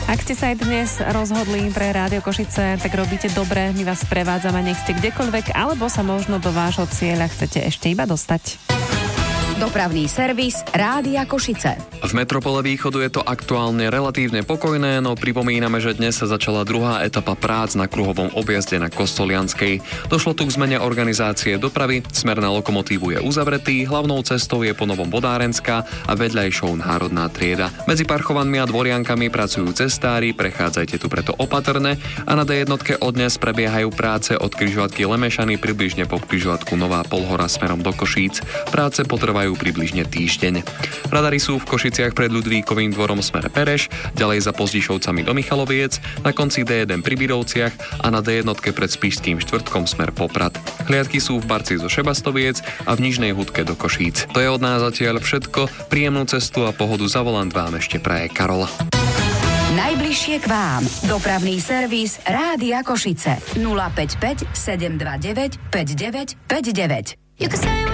Ak ste sa aj dnes rozhodli pre Rádio Košice, tak robíte dobre, my vás prevádzame, nech ste kdekoľvek, alebo sa možno do vášho cieľa chcete ešte iba dostať. Dopravný servis Rádia Košice. V metropole Východu je to aktuálne relatívne pokojné, no pripomíname, že dnes sa začala druhá etapa prác na kruhovom objazde na Kostolianskej. Došlo tu k zmene organizácie dopravy, smer na lokomotívu je uzavretý, hlavnou cestou je ponovom Vodárenská a vedľajšou Národná trieda. Medzi Parchovanmi a Dvoriankami pracujú cestári, prechádzajte tu preto opatrne a na D1 od dnes prebiehajú práce od križovatky Lemešany približne po križovatku Nová Polhora smerom do Košíc. Práce potrvajú približne týždeň. Radary sú v Košiciach pred Ľudvíkovým dvorom smer Pereš, ďalej za Pozdišovcami do Michaloviec, na konci D1 pri Birovciach a na D1 pred Spišským štvrtkom smer Poprad. Hliadky sú v Barci zo Šebastoviec a v Nižnej Hudke do Košíc. To je od nás zatiaľ všetko. Príjemnú cestu a pohodu za volant vám ešte praje Karol. Najbližšie k vám. Dopravný servis Rádia Košice. 055 729 5959.